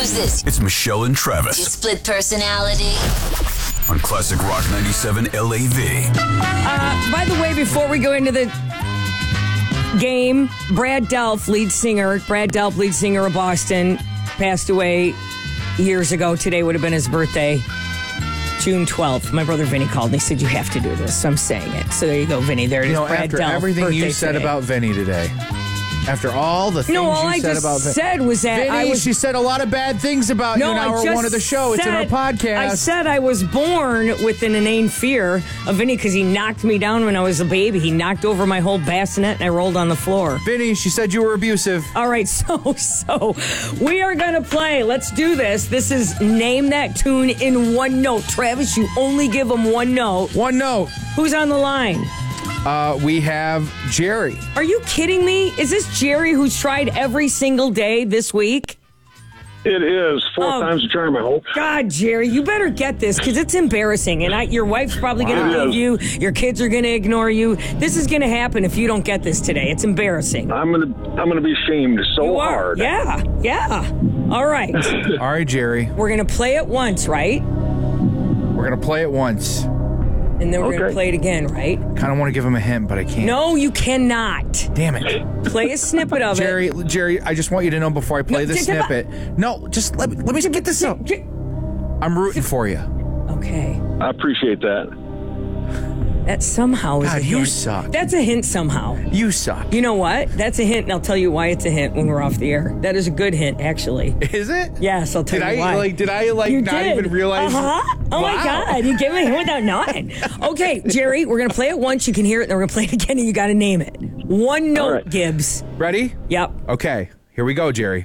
Who's this? It's Michelle and Travis. Your split personality. On Classic Rock 97 LAV. By the way, before we go into the game, Brad Delp, lead singer of Boston, passed away years ago. Today would have been his birthday, June 12th. My brother Vinny called and he said, you have to do this. So I'm saying it. So there you go, Vinny. There it is. Brad after Delp, everything you birthday said today. about Vinny today. After all the things all you I said just about Vinny. said was that She said a lot of bad things about you in hour one of the show. It's in our podcast. I said I was born with an inane fear of Vinny because he knocked me down when I was a baby. He knocked over my whole bassinet and I rolled on the floor. Vinny, she said you were abusive. All right, so we are going to play. Let's do this. This is Name That Tune in one note. Travis, you only give them one note. One note. Who's on the line? We have Jerry. Are you kidding me? Is this Jerry who's tried every single day this week? It is. Four times the charm, I hope. God, Jerry, you better get this because it's embarrassing. And your wife's probably going to leave you. Your kids are going to ignore you. This is going to happen if you don't get this today. It's embarrassing. I'm gonna be shamed so hard. Yeah. All right. All right, Jerry. We're going to play it once, right? We're going to play it once. And then we're going to play it again, right? Kind of want to give him a hint, but I can't. No, you cannot. Damn it. Play a snippet of it. Jerry, I just want you to know before I play the snippet. No, just let me get this up. I'm rooting for you. Okay. I appreciate that. That somehow is a hint. You suck. That's a hint somehow. You suck. You know what? That's a hint, and I'll tell you why it's a hint when we're off the air. That is a good hint, actually. Is it? Yes, I'll tell you why. Did I not even realize? Uh-huh. Oh, my God. You gave me a hint without knowing. Okay, Jerry, we're going to play it once. You can hear it, and then we're going to play it again, and you got to name it. One note, right. Gibbs. Ready? Yep. Okay. Here we go, Jerry.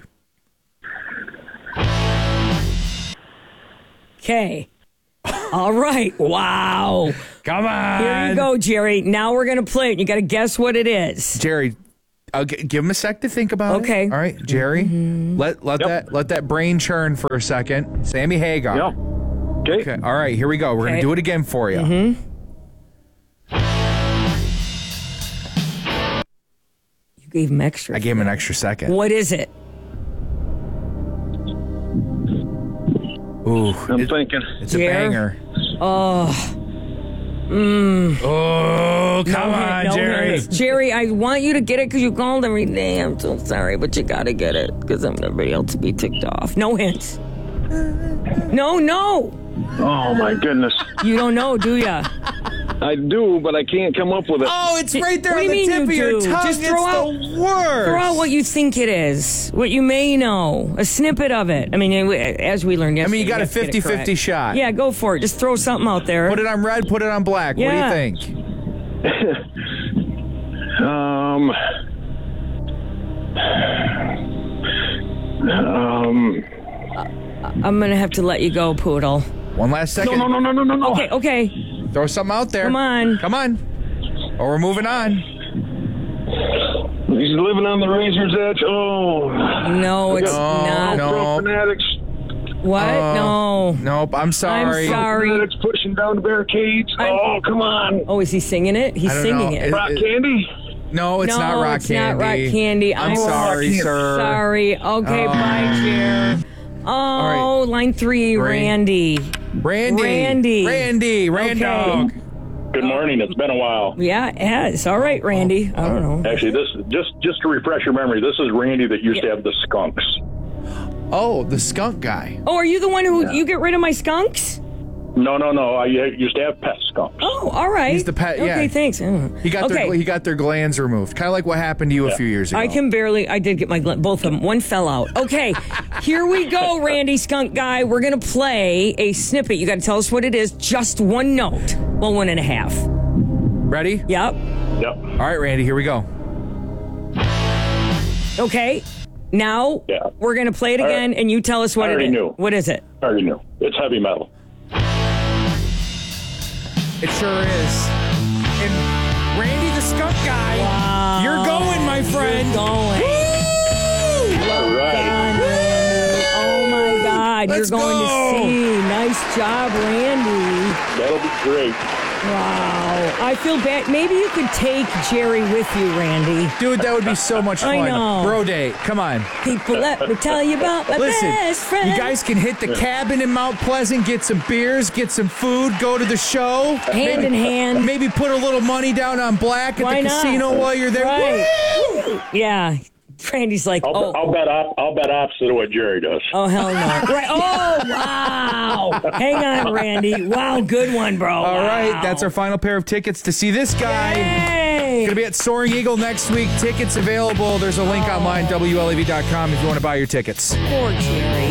Okay. All right. Wow. Come on. Here you go, Jerry. Now we're going to play it. You got to guess what it is. Jerry, give him a sec to think about it. Okay. All right, Jerry. Let that brain churn for a second. Sammy Hagar. Yeah. Okay. All right, here we go. We're going to do it again for you. You gave him extra. I gave him an extra second. What is it? Ooh. I'm thinking. It's a banger. Oh. Oh, come on, Jerry. Hints. Jerry, I want you to get it because you called every day. I'm so sorry, but you got to get it because I'm everybody else to be ticked off. No hints. No. Oh, my goodness. You don't know, do ya? I do, but I can't come up with it. Oh, it's right there on the mean tip of your tongue. Just throw out the worst. Throw out what you think it is, what you may know, a snippet of it. I mean, as we learned yesterday. You got a 50-50 shot. Yeah, go for it. Just throw something out there. Put it on red, put it on black. Yeah. What do you think? I'm going to have to let you go, Poodle. One last second. No. Okay. Throw something out there. Come on. Or we're moving on. He's living on the razor's edge. Oh. No, it's not. No. Fanatics. What? No. Nope, I'm sorry. I'm sorry. Fanatics pushing down the barricades. Oh, come on. Oh, is he singing it? He's singing it. Rock Candy? No, it's not Rock it's Candy. not Rock Candy. I'm sorry, sir. Sorry. Okay, bye, Chair. Oh, right. Line 3, Randy. Randy. Okay. Good morning. It's been a while. Yeah, it has. All right, Randy. I don't know. Actually, this just to refresh your memory, this is Randy that used to have the skunks. Oh, the skunk guy. Oh, are you the one who you get rid of my skunks? No. I used to have pet skunks. Oh, all right. He's the pet. Okay, Yeah. thanks. He got their glands removed, kind of like what happened to you a few years ago. I did get my both of them. One fell out. Okay, here we go, Randy Skunk Guy. We're gonna play a snippet. You got to tell us what it is. Just one note. Well, 1.5. Ready? Yep. All right, Randy. Here we go. Okay. Now we're gonna play it again, and you tell us what it is. I already knew. What is it? I already knew. It's heavy metal. It sure is. And Randy the Skunk Guy, you're going, my friend. You're going. All right. Oh, my God. Let's You're going go. to see. Nice job, Randy. That'll be great. Wow. I feel bad. Maybe you could take Jerry with you, Randy. Dude, that would be so much fun. I know. Bro date. Come on. People, let me tell you about my best friend. You guys can hit the cabin in Mount Pleasant, get some beers, get some food, go to the show. Hand in hand. Maybe put a little money down on black at the casino while you're there. Right. Woo! Yeah. Randy's like, I'll bet opposite of what Jerry does. Oh, hell no. Right. Oh, wow. Hang on, Randy. Wow, good one, bro. All right, that's our final pair of tickets to see this guy. Yay! Gonna be at Soaring Eagle next week. Tickets available. There's a link online, WLAV.com, if you want to buy your tickets. Poor Jerry.